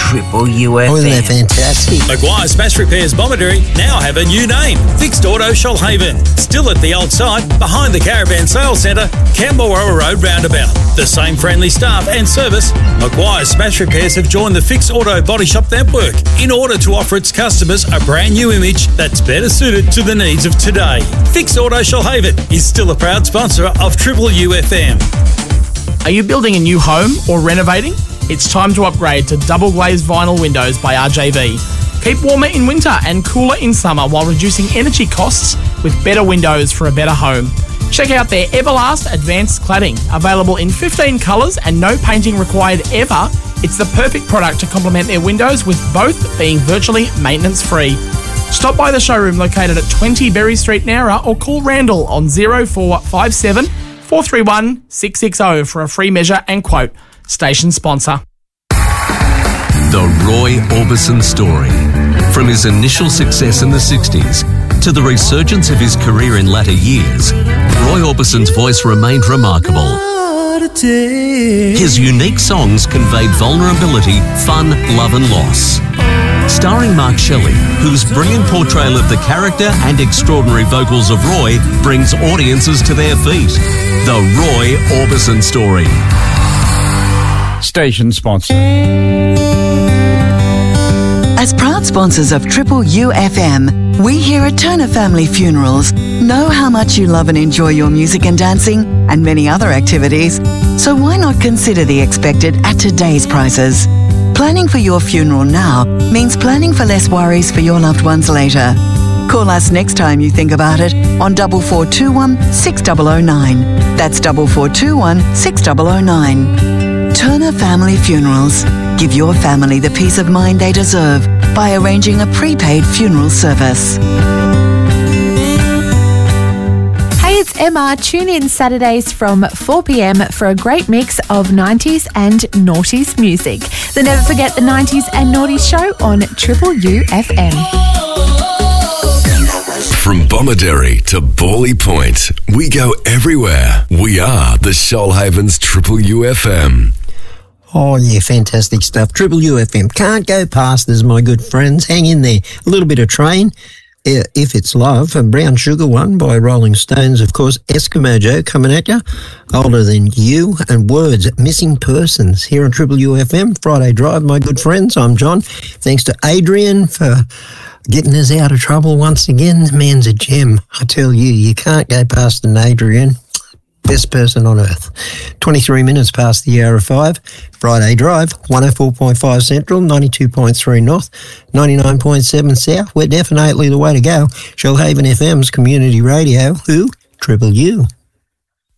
Triple UFM. Oh, isn't that fantastic? Maguire Smash Repairs Bomaderry now have a new name. Fixed Auto Shoalhaven. Still at the old site, behind the Caravan Sales Centre, Camberwell Road roundabout. The same friendly staff and service, Maguire Smash Repairs have joined the Fixed Auto Body Shop network in order to offer its customers a brand new image that's better suited to the needs of today. Fixed Auto Shoalhaven is still a proud sponsor of Triple UFM. Are you building a new home or renovating? It's time to upgrade to double glazed vinyl windows by RJV. Keep warmer in winter and cooler in summer while reducing energy costs with better windows for a better home. Check out their Everlast Advanced Cladding, available in 15 colours and no painting required ever. It's the perfect product to complement their windows, with both being virtually maintenance free. Stop by the showroom located at 20 Berry Street, Nowra, or call Randall on 0457 431 660 for a free measure and quote. Station sponsor. The Roy Orbison story. From his initial success in the 60s to the resurgence of his career in latter years, Roy Orbison's voice remained remarkable. His unique songs conveyed vulnerability, fun, love and loss. Starring Mark Shelley, whose brilliant portrayal of the character and extraordinary vocals of Roy brings audiences to their feet. The Roy Orbison story. Station sponsor. As proud sponsors of Triple UFM, we here at Turner Family Funerals know how much you love and enjoy your music and dancing and many other activities, so why not consider the expected at today's prices? Planning for your funeral now means planning for less worries for your loved ones later. Call us next time you think about it on 4421 6009. That's 4421 6009. Turner Family Funerals. Give your family the peace of mind they deserve by arranging a prepaid funeral service. Hey, it's Emma. Tune in Saturdays from 4 p.m. for a great mix of 90s and noughties music. The Never Forget the 90s and Noughties show on Triple UFM. From Bomaderry to Bawley Point, we go everywhere. We are the Shoalhaven's Triple UFM. Oh, yeah, fantastic stuff. Triple UFM. Can't go past us, my good friends. Hang in there. A little bit of Train, If It's Love, a Brown Sugar one by Rolling Stones, of course. Eskimo Joe coming at you. Older Than You, and Words, Missing Persons, here on Triple UFM. Friday Drive, my good friends. I'm John. Thanks to Adrian for getting us out of trouble once again. The man's a gem. I tell you, you can't go past an Adrian. Best person on earth. 23 minutes past the hour of 5. Friday Drive, 104.5 Central, 92.3 North, 99.7 South. We're definitely the way to go. Shoalhaven FM's community radio. Who? Triple U.